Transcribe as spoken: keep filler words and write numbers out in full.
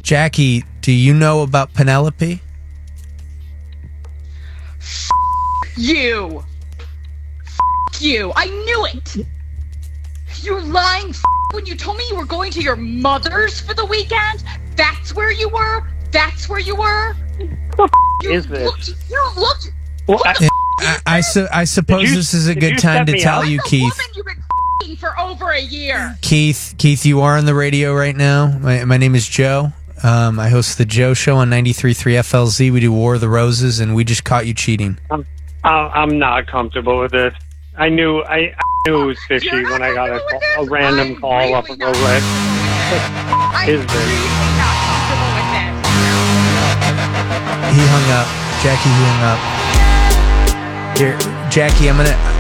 Jackie, do you know about Penelope? F- you. F- you. I knew it. You're lying f- when you told me you were going to your mother's for the weekend. That's where you were? That's where you were? What you is this? Looked, you looked... Well, what I, the I, f- I, su- I suppose you- this is a did good you time set to me tell up? you, I'm the Keith. woman you've been f***ing for over a year. Keith, Keith, you are on the radio right now. My, my name is Joe. Um, I host the Joe Show on ninety-three point three F L Z. We do War of the Roses, and we just caught you cheating. I'm, I'm not comfortable with this. I knew I, I knew it was fishy You're not when I got a, comfortable with call, a this? random I'm call really off of not Rolex. I'm Is this? really not comfortable with this. He hung up. Jackie, he hung up. Here, Jackie, I'm gonna.